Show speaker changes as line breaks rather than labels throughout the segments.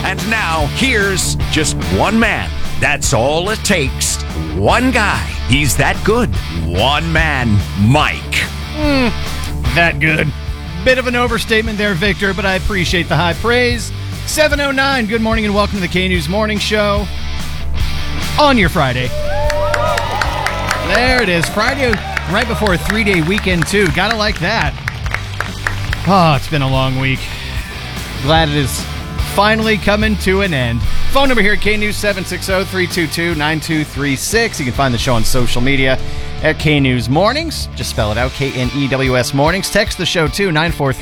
And now, here's just one man. That's all it takes. One guy. He's that good. One man, Mike.
That good. Bit of an overstatement there, Victor, but I appreciate the high praise. 7:09, good morning and welcome to the K-News Morning Show on your Friday. There it is. Friday, right before a 3-day weekend, too. Gotta like that. Oh, it's been a long week. Glad it is finally coming to an end. Phone number here at K-News, 760-322-9236. You can find the show on social media at K-News Mornings. Just spell it out, K-N-E-W-S Mornings. Text the show, too,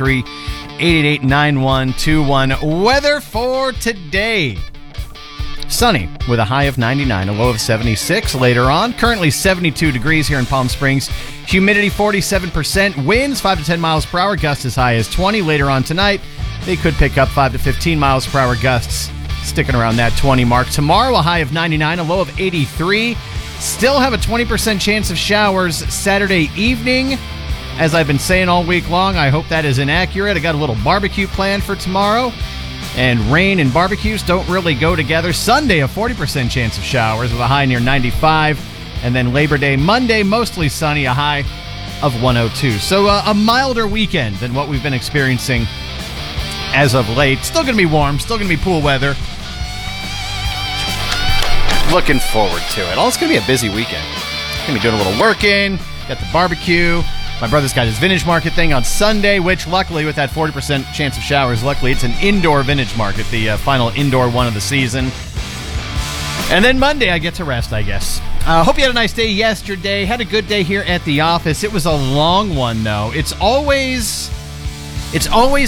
943-888-9121. Weather for today. Sunny with a high of 99, a low of 76 later on. Currently 72 degrees here in Palm Springs. Humidity 47%. Winds 5 to 10 miles per hour. Gusts as high as 20 later on tonight. They could pick up 5 to 15 miles per hour gusts, sticking around that 20 mark. Tomorrow, a high of 99, a low of 83. Still have a 20% chance of showers Saturday evening. As I've been saying all week long, I hope that is inaccurate. I got a little barbecue planned for tomorrow. And rain and barbecues don't really go together. Sunday, a 40% chance of showers with a high near 95. And then Labor Day, Monday, mostly sunny, a high of 102. So a milder weekend than what we've been experiencing as of late. Still going to be warm, still going to be pool weather. Looking forward to it. Oh, it's going to be a busy weekend. Going to be doing a little working, got the barbecue. My brother's got his vintage market thing on Sunday, which luckily with that 40% chance of showers, luckily it's an indoor vintage market, the final indoor one of the season. And then Monday I get to rest, I guess. Hope you had a nice day yesterday. Had a good day here at the office. It was a long one, though. It's always